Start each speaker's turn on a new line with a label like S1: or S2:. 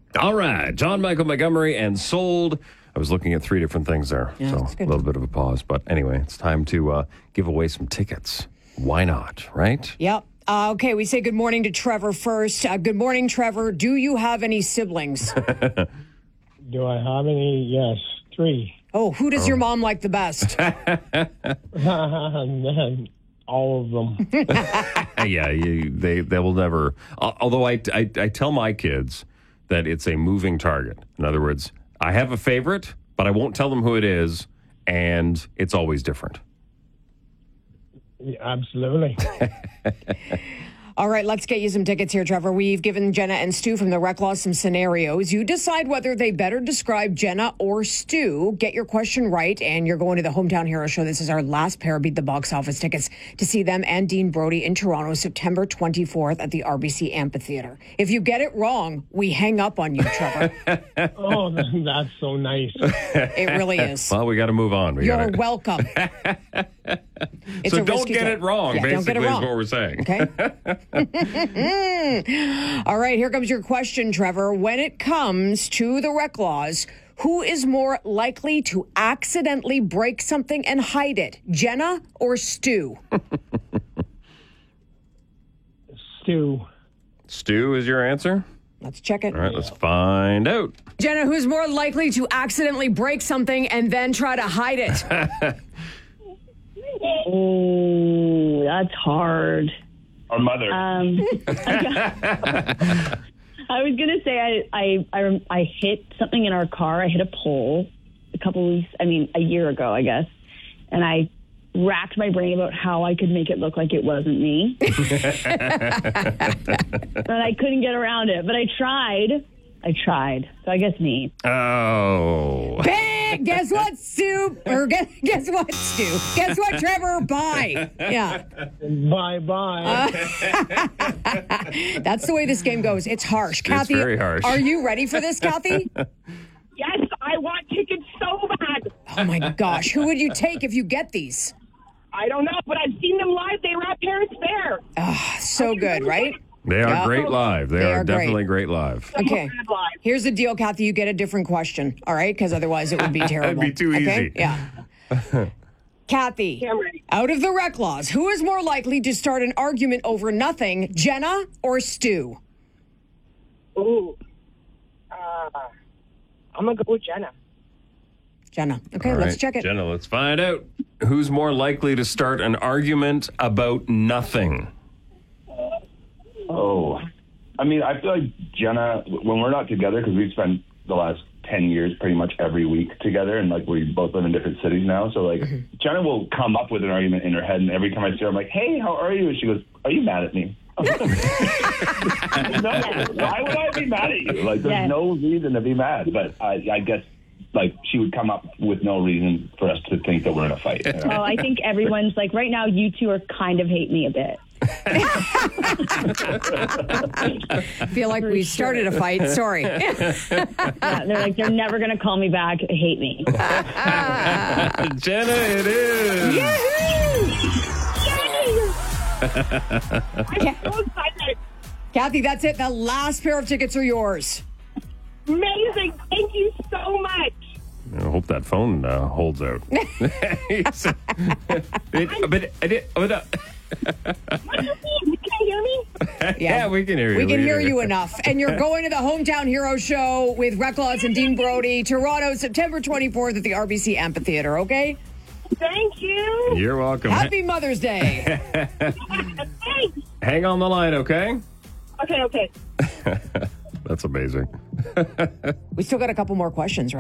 S1: All right. John Michael Montgomery and Sold. I was looking at three different things there.
S2: Yeah,
S1: so
S2: that's good.
S1: a little bit of a pause. But anyway, it's time to give away some tickets. Why not, right?
S2: Yep. Okay, we say good morning to Trevor first. Good morning, Trevor. Do you have any siblings?
S3: Do I have any? Yes, 3.
S2: Oh, who does your mom like the best?
S3: All of them.
S1: Yeah, they will never. Although I tell my kids that it's a moving target. In other words, I have a favorite, but I won't tell them who it is, and it's always different.
S3: Absolutely.
S2: All right, let's get you some tickets here, Trevor. We've given Jenna and Stu from the Rec Law some scenarios. You decide whether they better describe Jenna or Stu. Get your question right, and you're going to the Hometown Hero Show. This is our last pair of Beat the Box Office tickets to see them and Dean Brody in Toronto, September 24th at the RBC Amphitheatre. If you get it wrong, we hang up on you, Trevor.
S3: Oh, that's so nice.
S2: It really is.
S1: Well, we got to move on.
S2: You're welcome. It's
S1: So
S2: a
S1: don't
S2: risky
S1: get
S2: game.
S1: it wrong,
S2: Yeah, don't get
S1: basically,
S2: it
S1: is
S2: wrong.
S1: what we're saying.
S2: Okay. All right, here comes your question, Trevor. When it comes to the rec laws, who is more likely to accidentally break something and hide it, Jenna or Stu?
S3: Stu.
S1: Stu is your answer?
S2: Let's check it.
S1: All right, let's find out.
S2: Jenna, who's more likely to accidentally break something and then try to hide it?
S4: Oh, that's hard.
S5: Our mother.
S4: I was gonna say I hit something in our car. I hit a pole a year ago, I guess, and I racked my brain about how I could make it look like it wasn't me. But I couldn't get around it. But I tried. So I guess me.
S1: Oh.
S2: Bang! Guess what, Stu? Or guess what, Stu? Guess what, Trevor? Bye. Yeah.
S3: Bye-bye.
S2: That's the way this game goes. It's harsh.
S1: It's
S2: Kathy,
S1: very harsh.
S2: Are you ready for this, Kathy?
S6: Yes, I want tickets so bad.
S2: Oh, my gosh. Who would you take if you get these?
S6: I don't know, but I've seen them live. They were at Parents Fair.
S2: So good, right?
S1: They are
S2: Yeah.
S1: great live. They are definitely great live.
S2: Okay.
S6: Bad live.
S2: Here's the deal, Kathy. You get a different question, all right? Because otherwise it would be terrible.
S1: That'd be too
S2: Okay?
S1: easy.
S2: Yeah. Kathy,
S6: I'm ready.
S2: out of the rec laws, who is more likely to start an argument over nothing, Jenna or Stu?
S6: Ooh. I'm going to go with Jenna.
S2: Jenna. Okay,
S1: All
S2: let's
S1: right,
S2: check it.
S1: Jenna, let's find out. Who's more likely to start an argument about nothing?
S5: Oh. I mean, I feel like Jenna, when we're not together, because we've spent the last 10 years pretty much every week together, and like we both live in different cities now. So like Jenna will come up with an argument in her head, and every time I see her, I'm like, hey, how are you? And she goes, are you mad at me? No, why would I be mad at you? Like, there's no reason to be mad. But I guess, like, she would come up with no reason for us to think that we're in a fight. You know?
S4: Oh, I think everyone's like, right now, you two are kind of hate me a bit.
S2: I feel like we started a fight. Sorry.
S4: Yeah, they're like, they're never going to call me back, hate me.
S1: Jenna, it is.
S6: I'm so excited.
S2: Kathy, that's it. The last pair of tickets are yours.
S6: Amazing. Thank you so much.
S1: I hope that phone holds out.
S6: What do you mean? You can't hear me?
S1: Yeah, we can hear you.
S2: We can hear you enough. And you're going to the Hometown Hero Show with Rec Laws and Dean Brody, Toronto, September 24th at the RBC Amphitheatre, okay?
S6: Thank you.
S1: You're welcome.
S2: Happy Mother's Day.
S6: Thanks.
S1: Hang on the line, okay?
S6: Okay.
S1: That's amazing.
S2: We still got a couple more questions, right?